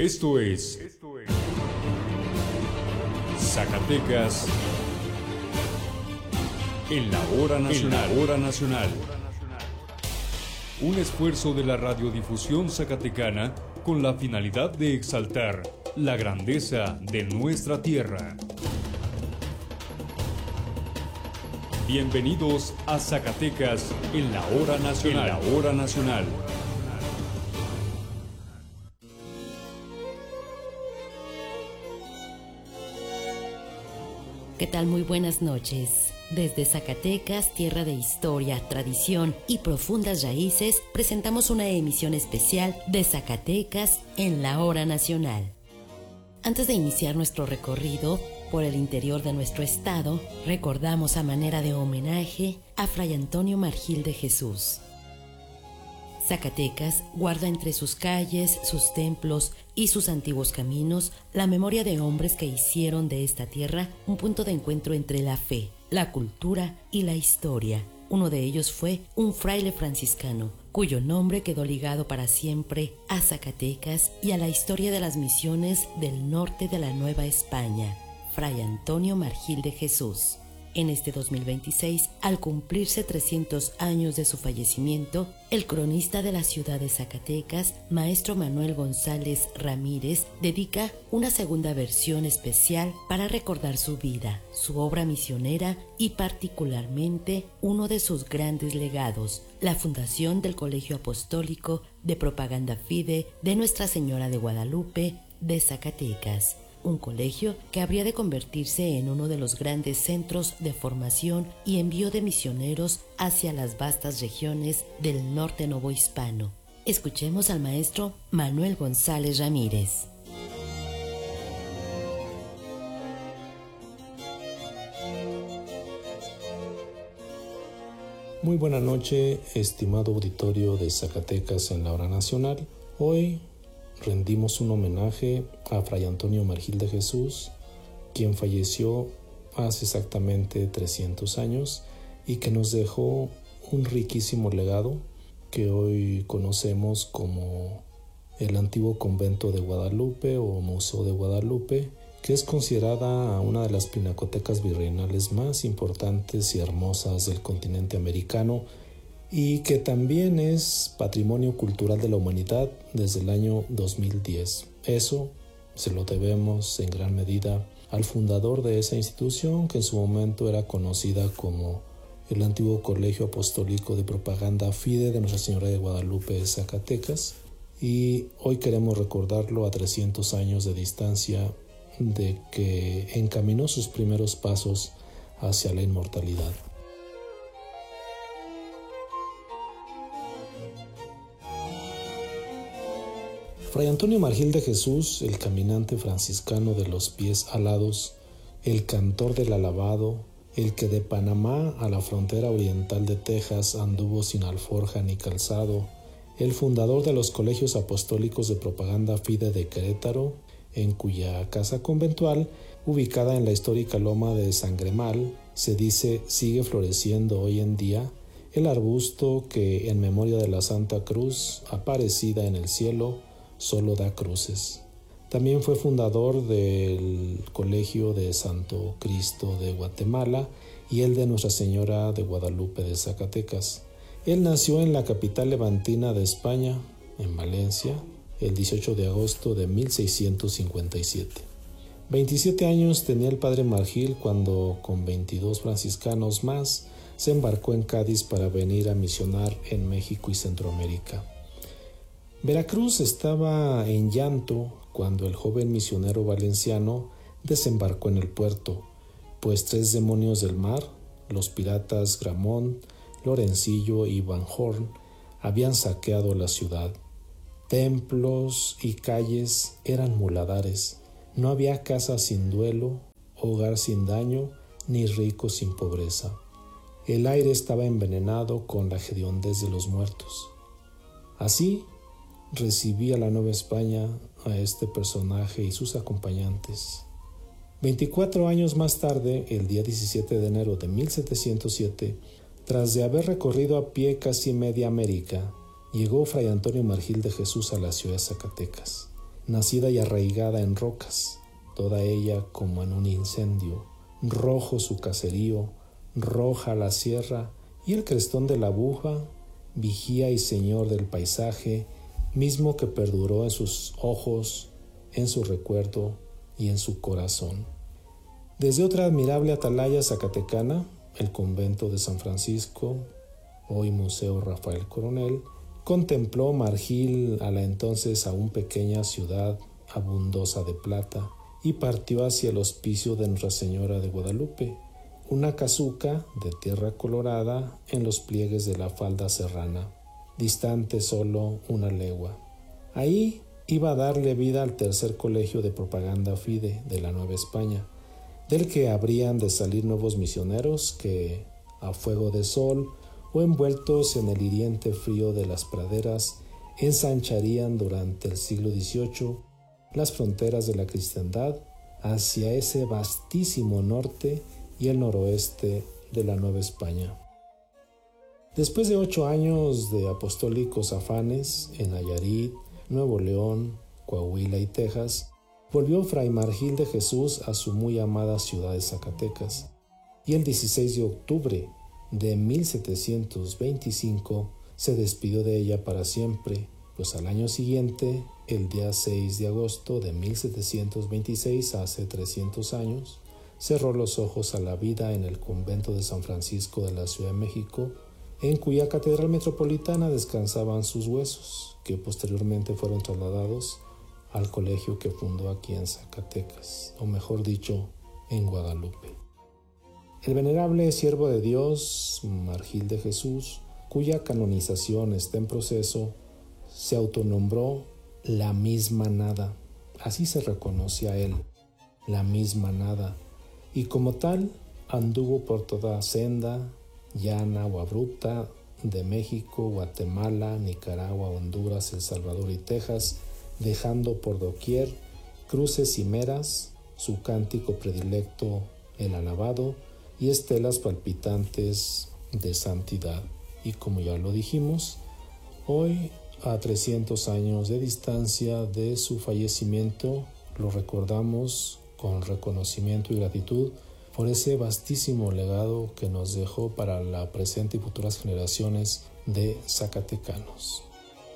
Esto es Zacatecas en la hora nacional. Un esfuerzo de la radiodifusión zacatecana con la finalidad de exaltar la grandeza de nuestra tierra. Bienvenidos a Zacatecas en la hora nacional. ¿Qué tal? Muy buenas noches. Desde Zacatecas, tierra de historia, tradición y profundas raíces, presentamos una emisión especial de Zacatecas en la hora nacional. Antes de iniciar nuestro recorrido por el interior de nuestro estado, recordamos a manera de homenaje a Fray Antonio Margil de Jesús. Zacatecas guarda entre sus calles, sus templos y sus antiguos caminos la memoria de hombres que hicieron de esta tierra un punto de encuentro entre la fe, la cultura y la historia. Uno de ellos fue un fraile franciscano, cuyo nombre quedó ligado para siempre a Zacatecas y a la historia de las misiones del norte de la Nueva España, Fray Antonio Margil de Jesús. En este 2026, al cumplirse 300 años de su fallecimiento, el cronista de la ciudad de Zacatecas, maestro Manuel González Ramírez, dedica una segunda versión especial para recordar su vida, su obra misionera y particularmente uno de sus grandes legados, la fundación del Colegio Apostólico de Propaganda Fide de Nuestra Señora de Guadalupe de Zacatecas. Un colegio que habría de convertirse en uno de los grandes centros de formación y envío de misioneros hacia las vastas regiones del norte novohispano. Escuchemos al maestro Manuel González Ramírez. Muy buena noche, estimado auditorio de Zacatecas en la hora nacional. Hoy rendimos un homenaje a Fray Antonio Margil de Jesús, quien falleció hace exactamente 300 años y que nos dejó un riquísimo legado que hoy conocemos como el antiguo convento de Guadalupe o Museo de Guadalupe, que es considerada una de las pinacotecas virreinales más importantes y hermosas del continente americano, y que también es Patrimonio Cultural de la Humanidad desde el año 2010. Eso se lo debemos en gran medida al fundador de esa institución, que en su momento era conocida como el antiguo Colegio Apostólico de Propaganda Fide de Nuestra Señora de Guadalupe de Zacatecas, y hoy queremos recordarlo a 300 años de distancia de que encaminó sus primeros pasos hacia la inmortalidad. Fray Antonio Margil de Jesús, el caminante franciscano de los pies alados, el cantor del alabado, el que de Panamá a la frontera oriental de Texas anduvo sin alforja ni calzado, el fundador de los colegios apostólicos de Propaganda Fide de Querétaro, en cuya casa conventual, ubicada en la histórica loma de Sangremal, se dice sigue floreciendo hoy en día el arbusto que en memoria de la Santa Cruz, aparecida en el cielo, solo da cruces. También fue fundador del Colegio de Santo Cristo de Guatemala y el de Nuestra Señora de Guadalupe de Zacatecas. Él nació en la capital levantina de España, en Valencia, el 18 de agosto de 1657. 27 años tenía el padre Margil cuando, con 22 franciscanos más, se embarcó en Cádiz para venir a misionar en México y Centroamérica. Veracruz estaba en llanto cuando el joven misionero valenciano desembarcó en el puerto, pues 3 demonios del mar, los piratas Gramont, Lorencillo y Van Horn, habían saqueado la ciudad. Templos y calles eran muladares, no había casa sin duelo, hogar sin daño, ni rico sin pobreza. El aire estaba envenenado con la hediondez de los muertos. Así recibí a la Nueva España a este personaje y sus acompañantes. 24 años más tarde, el día 17 de enero de 1707, tras de haber recorrido a pie casi media América, llegó Fray Antonio Margil de Jesús a la ciudad de Zacatecas. nacida y arraigada en rocas, toda ella como en un incendio, rojo su caserío, roja la sierra, y el crestón de la aguja, vigía y señor del paisaje, mismo que perduró en sus ojos, en su recuerdo y en su corazón. Desde otra admirable atalaya zacatecana, el convento de San Francisco, hoy Museo Rafael Coronel, contempló Margil a la entonces aún pequeña ciudad abundosa de plata y partió hacia el hospicio de Nuestra Señora de Guadalupe, una casuca de tierra colorada en los pliegues de la falda serrana, distante solo una legua. Ahí iba a darle vida al tercer colegio de propaganda FIDE de la Nueva España, del que habrían de salir nuevos misioneros que, a fuego de sol o envueltos en el hiriente frío de las praderas, ensancharían durante el siglo XVIII las fronteras de la cristiandad hacia ese vastísimo norte y el noroeste de la Nueva España. Después de 8 años de apostólicos afanes en Nayarit, Nuevo León, Coahuila y Texas, volvió Fray Margil de Jesús a su muy amada ciudad de Zacatecas, y el 16 de octubre de 1725 se despidió de ella para siempre, pues al año siguiente, el día 6 de agosto de 1726, hace 300 años, cerró los ojos a la vida en el convento de San Francisco de la Ciudad de México, en cuya catedral metropolitana descansaban sus huesos, que posteriormente fueron trasladados al colegio que fundó aquí en Zacatecas, o mejor dicho, en Guadalupe. El venerable siervo de Dios, Margil de Jesús, cuya canonización está en proceso, se autonombró la misma nada. Así se reconoce a él, la misma nada, y como tal anduvo por toda senda, llana o abrupta, de México, Guatemala, Nicaragua, Honduras, El Salvador y Texas, dejando por doquier cruces y meras, su cántico predilecto, el alabado, y estelas palpitantes de santidad. Y como ya lo dijimos, hoy, a 300 años de distancia de su fallecimiento, lo recordamos con reconocimiento y gratitud por ese vastísimo legado que nos dejó para la presente y futuras generaciones de zacatecanos.